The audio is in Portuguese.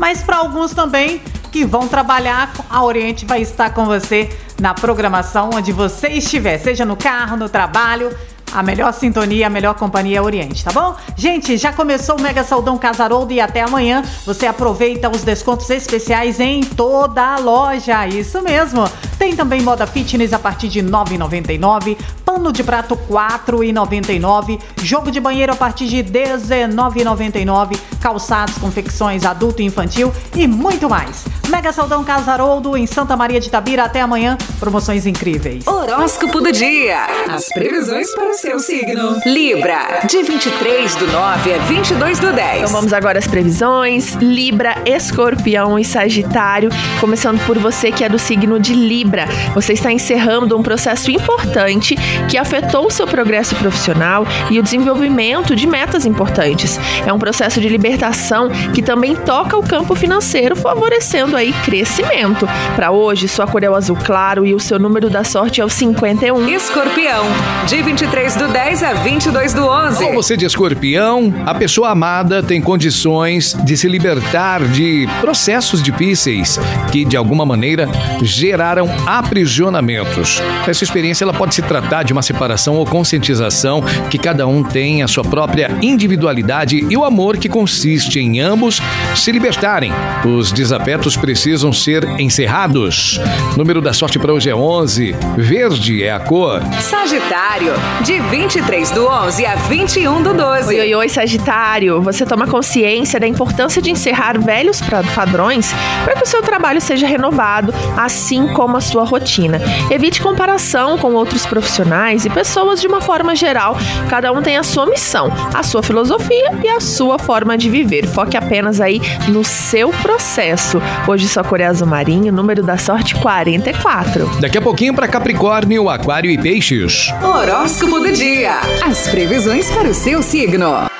mas para alguns também que vão trabalhar, a Oriente vai estar com você na programação onde você estiver, seja no carro, no trabalho. A melhor sintonia, a melhor companhia é Oriente, tá bom? Gente, já começou o Mega Saldão Casa Haroldo e até amanhã você aproveita os descontos especiais em toda a loja. Isso mesmo. Tem também moda fitness a partir de R$ 9,99, pano de prato R$ 4,99, jogo de banheiro a partir de R$ 19,99, calçados, confecções adulto e infantil e muito mais. Mega Saldão Casa Haroldo em Santa Maria de Itabira. Até amanhã, promoções incríveis. Horóscopo do dia. As previsões para o seu signo. Libra, de 23/9 a 22/10. Então vamos agora às previsões. Libra, Escorpião e Sagitário. Começando por você que é do signo de Libra. Você está encerrando um processo importante que afetou o seu progresso profissional e o desenvolvimento de metas importantes. É um processo de libertação que também toca o campo financeiro, favorecendo aí crescimento. Para hoje, sua cor é o azul claro e o seu número da sorte é o 51. Escorpião, de 23/10 a 22/11. Alô, você de Escorpião, a pessoa amada tem condições de se libertar de processos difíceis que, de alguma maneira, geraram aprisionamentos. Essa experiência ela pode se tratar de uma separação ou conscientização que cada um tem a sua própria individualidade e o amor que consiste em ambos se libertarem. Os desafetos precisam ser encerrados. Número da sorte para hoje é 11. Verde é a cor. Sagitário, de 23/11 a 21/12. Oi, Sagitário. Você toma consciência da importância de encerrar velhos padrões para que o seu trabalho seja renovado, assim como a sua rotina. Evite comparação com outros profissionais e pessoas de uma forma geral. Cada um tem a sua missão, a sua filosofia e a sua forma de viver. Foque apenas aí no seu processo. Hoje sua cor é azul marinho, número da sorte 44. Daqui a pouquinho para Capricórnio, Aquário e Peixes. Horóscopo do dia. As previsões para o seu signo.